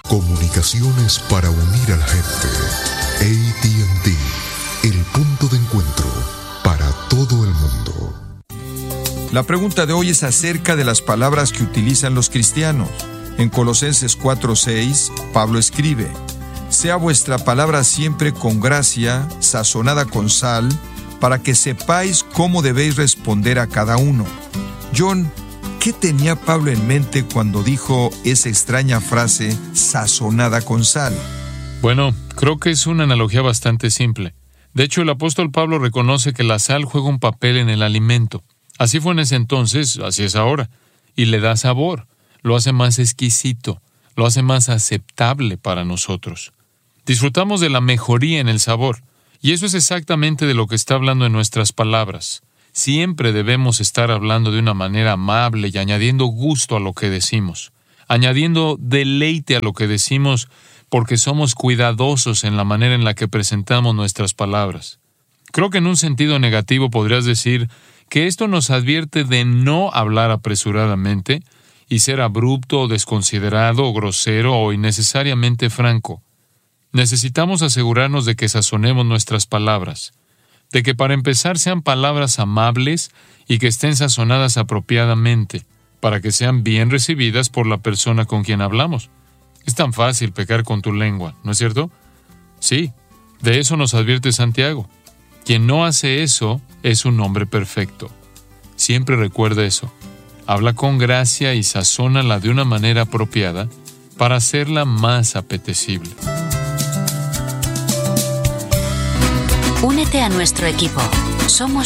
Comunicaciones para unir a la gente. AT&T, el punto de encuentro para todo el mundo. La pregunta de hoy es acerca de las palabras que utilizan los cristianos. En Colosenses 4:6, Pablo escribe: sea vuestra palabra siempre con gracia, sazonada con sal, para que sepáis cómo debéis responder a cada uno. John, ¿qué tenía Pablo en mente cuando dijo esa extraña frase, sazonada con sal? Bueno, creo que es una analogía bastante simple. De hecho, el apóstol Pablo reconoce que la sal juega un papel en el alimento. Así fue en ese entonces, así es ahora. Y le da sabor, lo hace más exquisito, lo hace más aceptable para nosotros. Disfrutamos de la mejoría en el sabor. Y eso es exactamente de lo que está hablando en nuestras palabras. Siempre debemos estar hablando de una manera amable y añadiendo gusto a lo que decimos. Añadiendo deleite a lo que decimos porque somos cuidadosos en la manera en la que presentamos nuestras palabras. Creo que en un sentido negativo podrías decir que esto nos advierte de no hablar apresuradamente y ser abrupto, desconsiderado, grosero o innecesariamente franco. Necesitamos asegurarnos de que sazonemos nuestras palabras, de que para empezar sean palabras amables y que estén sazonadas apropiadamente, para que sean bien recibidas por la persona con quien hablamos. Es tan fácil pecar con tu lengua, ¿no es cierto? Sí, de eso nos advierte Santiago. Quien no hace eso es un hombre perfecto. Siempre recuerda eso. Habla con gracia y sazónala de una manera apropiada para hacerla más apetecible. Únete a nuestro equipo. Somos